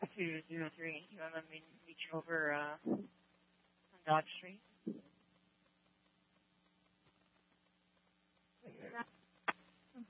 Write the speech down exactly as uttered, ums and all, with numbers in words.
two zero three. You want to meet meet you over uh, on Dodge Street?